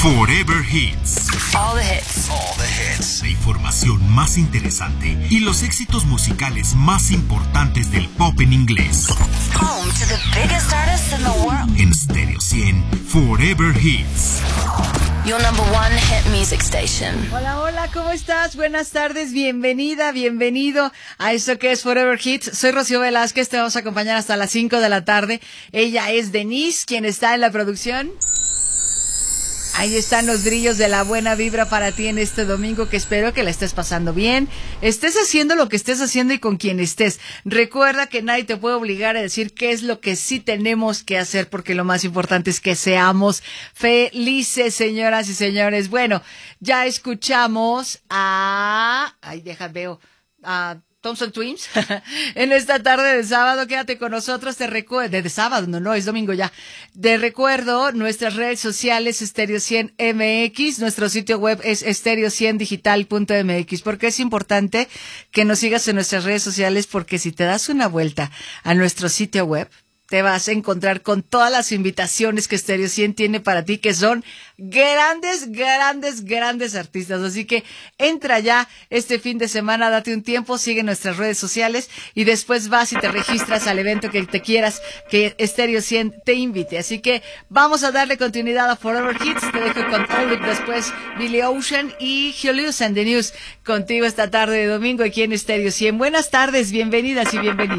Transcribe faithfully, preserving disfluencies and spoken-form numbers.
Forever Hits. All the hits. All the hits. La información más interesante y los éxitos musicales más importantes del pop en inglés. Home to the biggest artists in the world. En Stereo cien, Forever Hits. Your number one hit music station. Hola, hola, ¿cómo estás? Buenas tardes, bienvenida, bienvenido a esto que es Forever Hits. Soy Rocío Velázquez, te vamos a acompañar hasta las cinco de la tarde. Ella es Denise, quien está en la producción. Ahí están los brillos de la buena vibra para ti en este domingo, que espero que la estés pasando bien. Estés haciendo lo que estés haciendo y con quien estés. Recuerda que nadie te puede obligar a decir qué es lo que sí tenemos que hacer, porque lo más importante es que seamos felices, señoras y señores. Bueno, ya escuchamos a... Ay, deja, veo... a Thompson Twins en esta tarde de sábado. Quédate con nosotros. Te recuerdo, de sábado, no, no, es domingo ya. Te recuerdo nuestras redes sociales, Stereo cien M X, nuestro sitio web es stereo cien digital punto m x. Porque es importante que nos sigas en nuestras redes sociales, porque si te das una vuelta a nuestro sitio web, te vas a encontrar con todas las invitaciones que Stereo cien tiene para ti, que son grandes, grandes, grandes artistas. Así que entra ya este fin de semana, date un tiempo, sigue nuestras redes sociales y después vas y te registras al evento que te quieras que Stereo cien te invite. Así que vamos a darle continuidad a Forever Hits. Te dejo con Olive, después Billy Ocean y Julius and the News contigo esta tarde de domingo aquí en Stereo cien. Buenas tardes, bienvenidas y bienvenidos.